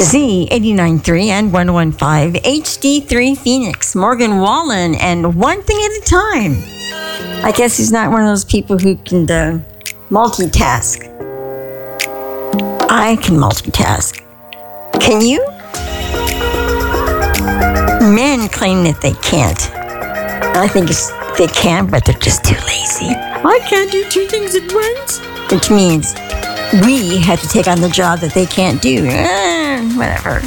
Z89.3 and 101.5 HD3 Phoenix, Morgan Wallen, and One Thing at a Time. I guess he's not one of those people who can multitask. I can multitask. Can you? Men claim that they can't. I think they can, but they're just too lazy. I can't do two things at once. Which means we have to take on the job that they can't do. Whatever.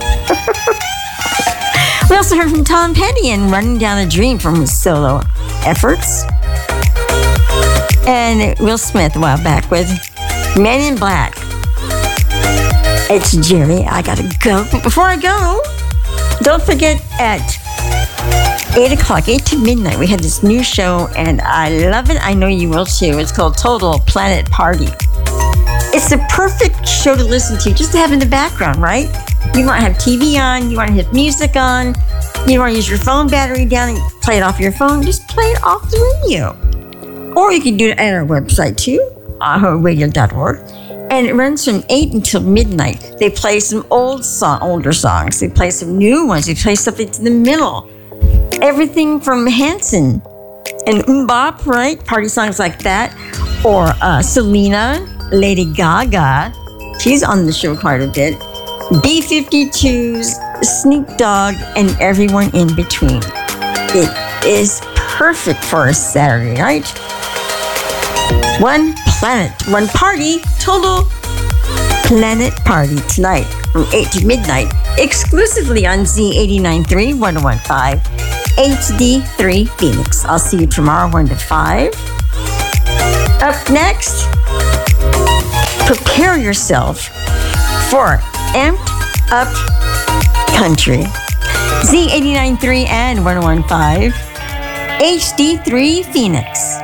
We also heard from Tom Petty and Running Down a Dream from his solo efforts. And Will Smith a while back with Men in Black. It's Jerry. I gotta go. But before I go, don't forget at 8 o'clock, 8 to midnight, we had this new show, and I love it. I know you will too. It's called Total Planet Party. It's the perfect show to listen to, just to have in the background, right? You want to have TV on, you want to have music on, you want to use your phone battery down and play it off your phone, just play it off the radio. Or you can do it at our website too, ahoradio.org. And it runs from 8 until midnight. They play some older songs. They play some new ones. They play stuff that's in the middle. Everything from Hanson and Mbop, right? Party songs like that. Or Selena, Lady Gaga. She's on the show quite a bit. B-52s, Snoop Dogg, and everyone in between. It is perfect for a Saturday night. One planet, one party, total planet party tonight from 8 to midnight, exclusively on Z89.3, 101.5, HD3 Phoenix. I'll see you tomorrow, 1 to 5. Up next, prepare yourself for amped up country. Z89.3 and 101.5, HD3 Phoenix.